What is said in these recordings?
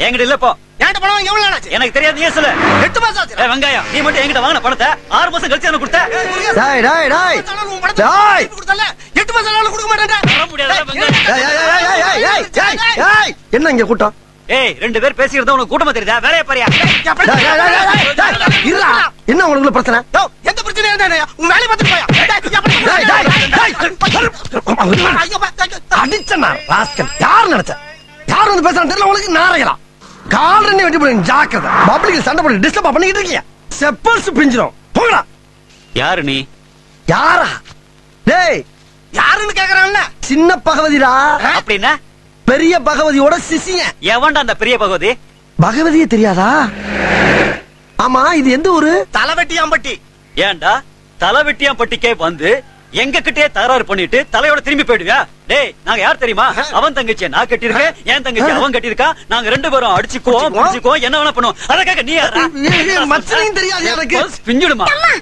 என்கிட்ட இல்ல இப்போ. என்கிட்ட பணம் வாங்கி எவ்வளவு நாள் ஆச்சு? எனக்கு தெரியாது, நீ சொல்லு. 8 மாசம் ஆச்சு. வெங்காயம், நீ மட்டும் என்கிட்ட வாங்கின பணத்தை 6 மாசம் கழிச்சு எனக்கு கொடுத்த. டேய் டேய் டேய் உன் பணத்தை டேய். திருப்பி கொடுத்தல. 8 மாசம் ஆனாலும் கொடுக்க மாட்டேன்டா. தர முடியாதுடா வெங்காயம். ஏய் ஏய் ஏய் ஏய் ஏய் ஏய் ஏய் என்ன இங்க கூட்டம்? ஏய், 2 பேர் பேசிக்கிறதா உனக்கு கூட்டமா தெரியுதா? வேலைய பாரியா? டேய் டேய் டேய் டேய் இருடா. என்ன உங்களுக்கு பிரச்சனை? யோ, எந்த பிரச்சனையும் இருந்தானே உன் வேலைய பார்த்துட்டு போயா. டேய் டேய் டேய் அடிச்சனா ராஸ்கல். யார் நடத்த? யார் வந்து பேசுறான்னு தெரியல உங்களுக்கு. நாரையலாம் கால் ரெண்டு வெட்டி போடுங்க. ஜாக்கிரதை. பப்ளிக் சண்டை போட்டு டிஸ்டர்ப் பண்ணிக்கிட்டு இருக்கீங்க. செப்பல்ஸ் பிஞ்சிரும். போங்கடா. யாரு நீ? யாரா? டேய் யாருன்னு கேக்குறான்ல. சின்ன பகவதிடா. அப்படின்னா பெரிய பகவதியோட சிசியன். எவன்டா அந்த பெரிய பகவதி? பகவதியே தெரியாதா? ஆமா, இது எந்த ஊரு? தலைவெட்டியாம்பட்டி. ஏன்டா தலைவெட்டியாம்பட்டிக்கே வந்து எங்க கிட்டே தகராறு பண்ணிட்டு தலையோட திரும்பி போயிடுவியா? டேய், நாங்க யார் தெரியுமா? அவன் தங்கச்சியை நான் கட்டியிருக்கேன், என் தங்கச்சி அவன் கட்டியிருக்கா. நாங்க 2 பேரும் அடிச்சுக்குவோம், புடிச்சுக்குவோம், என்ன வேணா பண்ணுவோம். அதற்காக நீ யாரா? மச்சனையும் தெரியாது எனக்கு. பிஞ்சுடுமா?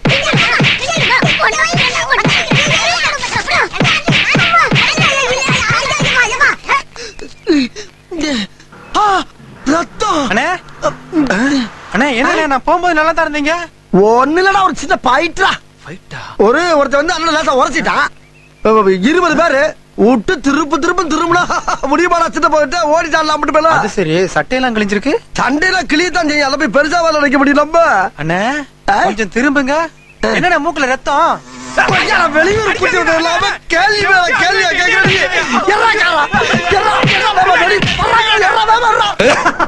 ரத்தம். அண்ணே அண்ணே என்ன நான் போகும்போது நல்லா தான் இருந்தீங்க. ஒண்ணு இல்லடா, ஒரு சின்ன பைட்டா. ஒருத்த வந்து அண்ணன் லேசா உரைச்சிட்டான். 20 பேரு விட்டு திரும்புனா முடியுமாடா? சின்ன போயிட்டு ஓடிட்டான் மட்டும் பேல. அது சரி, சட்டையெல்லாம் கிழிஞ்சிருக்கு. சண்டையில கிளியத்தான் செய்யும். அதை போய் பெருசா வேலை நினைக்க முடியும் நம்ம. அண்ணே கொஞ்சம் திரும்புங்க. என்னடா மூக்குல ரத்தம்? வெளியூர் கூட்டி விட்டு இல்லாம கேள்வி மேல கேள்வியா கேட்கறீங்க.